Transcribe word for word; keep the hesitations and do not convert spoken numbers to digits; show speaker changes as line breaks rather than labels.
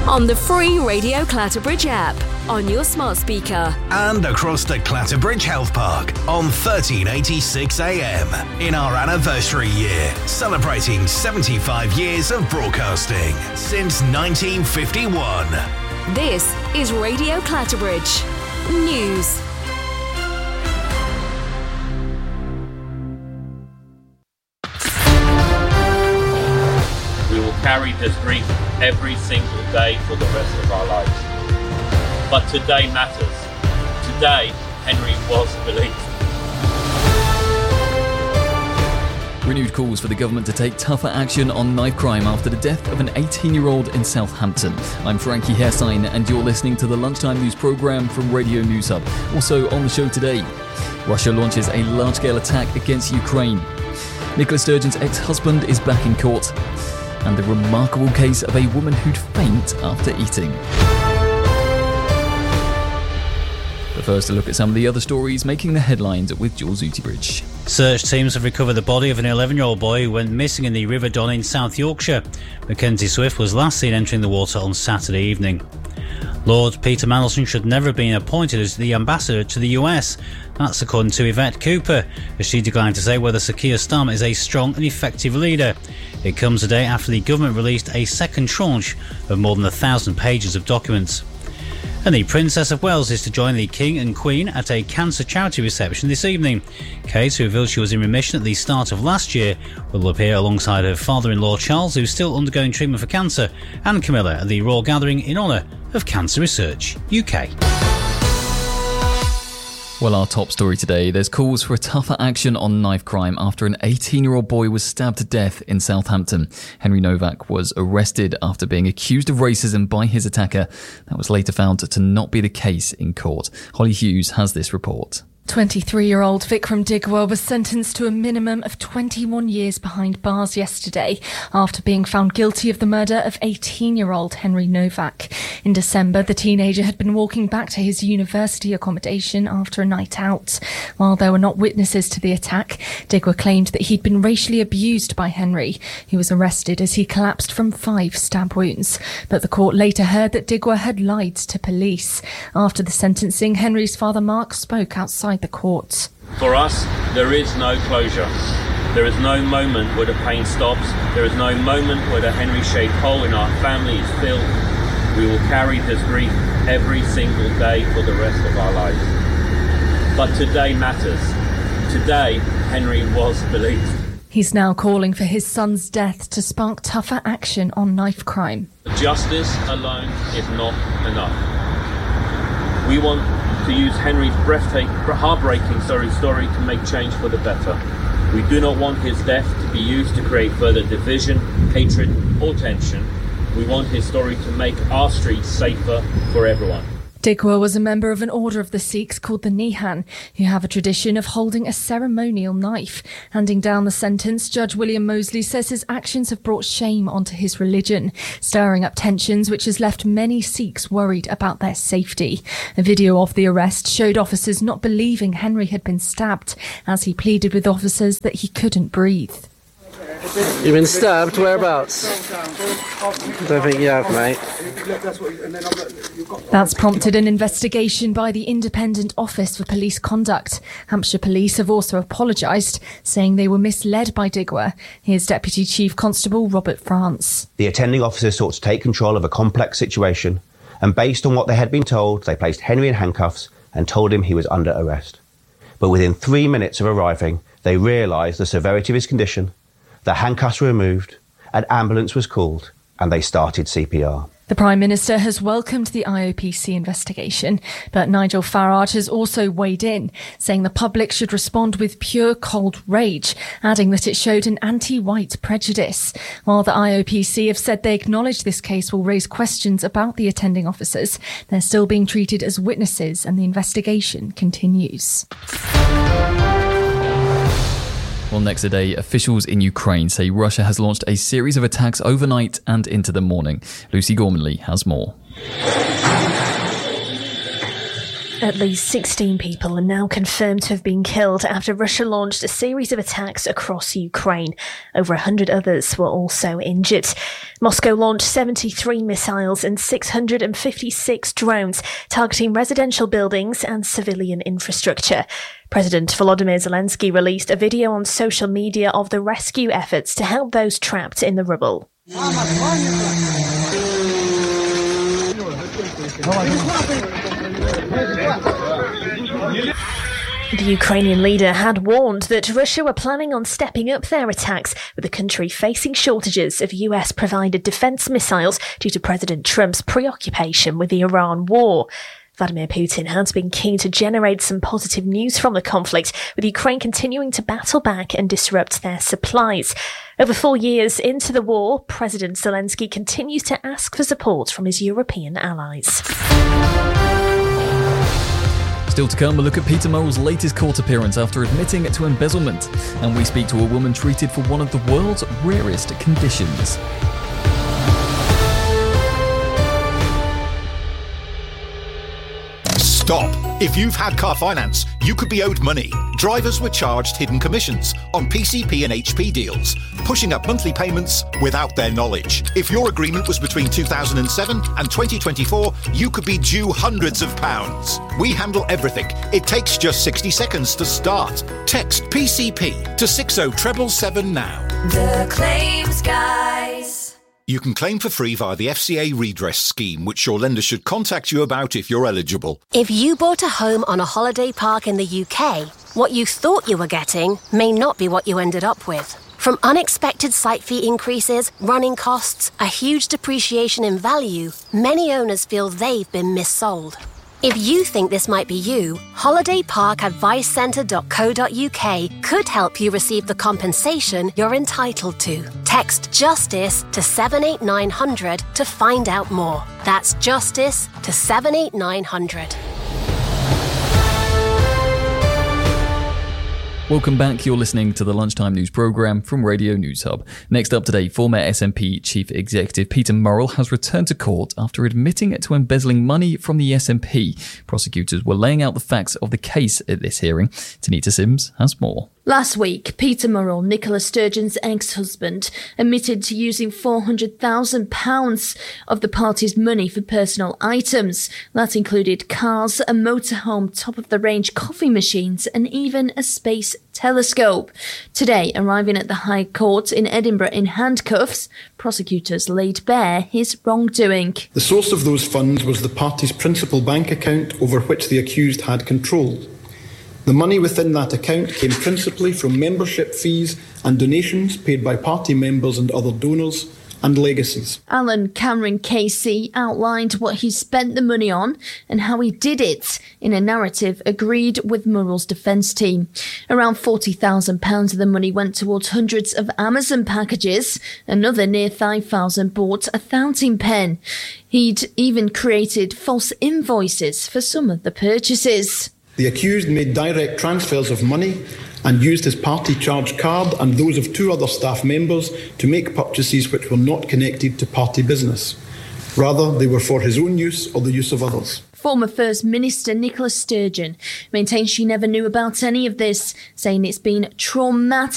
on the free Radio Clatterbridge app, on your smart speaker,
and across the Clatterbridge Health Park on thirteen eighty-six A M in our anniversary year, celebrating seventy-five years of broadcasting since nineteen fifty-one.
This is Radio Clatterbridge News.
We will carry this grief every single day for the rest of our lives. But today matters. Today, Henry was released.
Renewed calls for the government to take tougher action on knife crime after the death of an eighteen-year-old in Southampton. I'm Frankie Hessein, and you're listening to the Lunchtime News programme from Radio News Hub. Also on the show today, Russia launches a large-scale attack against Ukraine. Nicola Sturgeon's ex-husband is back in court. And the remarkable case of a woman who'd faint after eating. But first, a look at some of the other stories making the headlines with Jules Utibridge.
Search teams have recovered the body of an eleven-year-old boy who went missing in the River Don in South Yorkshire. Mackenzie Swift was last seen entering the water on Saturday evening. Lord Peter Mandelson should never have been appointed as the ambassador to the U S. That's according to Yvette Cooper, as she declined to say whether Sir Keir Starmer is a strong and effective leader. It comes a day after the government released a second tranche of more than a thousand pages of documents. And the Princess of Wales is to join the King and Queen at a cancer charity reception this evening. Kate, who revealed she was in remission at the start of last year, will appear alongside her father-in-law Charles, who's still undergoing treatment for cancer, and Camilla at the Royal Gathering in honour of Cancer Research U K.
Well, our top story today, there's calls for a tougher action on knife crime after an eighteen-year-old boy was stabbed to death in Southampton. Henry Novak was arrested after being accused of racism by his attacker. That was later found to not be the case in court. Holly Hughes has this report.
twenty-three-year-old Vikram Digwa was sentenced to a minimum of twenty-one years behind bars yesterday after being found guilty of the murder of eighteen-year-old Henry Novak. In December, the teenager had been walking back to his university accommodation after a night out. While there were not witnesses to the attack, Digwa claimed that he'd been racially abused by Henry. He was arrested as he collapsed from five stab wounds. But the court later heard that Digwa had lied to police. After the sentencing, Henry's father Mark spoke outside the court.
For us, there is no closure. There is no moment where the pain stops. There is no moment where the Henry-shaped hole in our family is filled. We will carry this grief every single day for the rest of our lives. But today matters. Today, Henry was released.
He's now calling for his son's death to spark tougher action on knife crime.
Justice alone is not enough. We want to use Henry's breathtaking, heartbreaking sorry, story to make change for the better. We do not want his death to be used to create further division, hatred, or tension. We want his story to make our streets safer for everyone.
Digwa was a member of an order of the Sikhs called the Nihan, who have a tradition of holding a ceremonial knife. Handing down the sentence, Judge William Mosley says his actions have brought shame onto his religion, stirring up tensions which has left many Sikhs worried about their safety. A video of the arrest showed officers not believing Henry had been stabbed, as he pleaded with officers that he couldn't breathe.
You've been stabbed? Whereabouts? I don't think you have, mate.
That's prompted an investigation by the Independent Office for Police Conduct. Hampshire Police have also apologised, saying they were misled by Digwa. Here's Deputy Chief Constable Robert France.
The attending officers sought to take control of a complex situation, and based on what they had been told, they placed Henry in handcuffs and told him he was under arrest. But within three minutes of arriving, they realised the severity of his condition. The handcuffs were removed, an ambulance was called, and they started C P R.
The Prime Minister has welcomed the I O P C investigation, but Nigel Farage has also weighed in, saying the public should respond with pure cold rage, adding that it showed an anti-white prejudice. While the I O P C have said they acknowledge this case will raise questions about the attending officers, they're still being treated as witnesses and the investigation continues.
Well, next today, officials in Ukraine say Russia has launched a series of attacks overnight and into the morning. Lucy Gormanley has more.
At least sixteen people are now confirmed to have been killed after Russia launched a series of attacks across Ukraine. Over one hundred others were also injured. Moscow launched seventy-three missiles and six hundred fifty-six drones targeting residential buildings and civilian infrastructure. President Volodymyr Zelensky released a video on social media of the rescue efforts to help those trapped in the rubble. The Ukrainian leader had warned that Russia were planning on stepping up their attacks, with the country facing shortages of U S-provided defence missiles due to President Trump's preoccupation with the Iran war. Vladimir Putin has been keen to generate some positive news from the conflict, with Ukraine continuing to battle back and disrupt their supplies. Over four years into the war, President Zelensky continues to ask for support from his European allies.
Still to come, a look at Peter Murrell's latest court appearance after admitting to embezzlement. And we speak to a woman treated for one of the world's rarest conditions.
Stop! If you've had car finance, you could be owed money. Drivers were charged hidden commissions on P C P and H P deals, pushing up monthly payments without their knowledge. If your agreement was between two thousand seven and twenty twenty-four, you could be due hundreds of pounds. We handle everything. It takes just sixty seconds to start. Text P C P to six oh seven seven now.
The Claims Guys.
You can claim for free via the F C A redress scheme, which your lender should contact you about if you're eligible.
If you bought a home on a holiday park in the U K, what you thought you were getting may not be what you ended up with. From unexpected site fee increases, running costs, a huge depreciation in value, many owners feel they've been missold. If you think this might be you, holiday park advice centre dot co dot uk could help you receive the compensation you're entitled to. Text JUSTICE to seven eight nine hundred to find out more. That's JUSTICE to seven eight nine hundred.
Welcome back. You're listening to the Lunchtime News Programme from Radio News Hub. Next up today, former S N P Chief Executive Peter Murrell has returned to court after admitting to embezzling money from the S N P. Prosecutors were laying out the facts of the case at this hearing. Tanita Sims has more.
Last week, Peter Murrell, Nicola Sturgeon's ex-husband, admitted to using four hundred thousand pounds of the party's money for personal items. That included cars, a motorhome, top-of-the-range coffee machines, and even a space telescope. Today, arriving at the High Court in Edinburgh in handcuffs, prosecutors laid bare his wrongdoing.
The source of those funds was the party's principal bank account over which the accused had control. The money within that account came principally from membership fees and donations paid by party members and other donors, and legacies.
Alan Cameron Casey outlined what he spent the money on and how he did it in a narrative agreed with Murrell's defence team. Around forty thousand pounds of the money went towards hundreds of Amazon packages. Another near five thousand bought a fountain pen. He'd even created false invoices for some of the purchases.
The accused made direct transfers of money and used his party charge card and those of two other staff members to make purchases which were not connected to party business. Rather, they were for his own use or the use of others.
Former First Minister Nicola Sturgeon maintains she never knew about any of this, saying it's been traumatic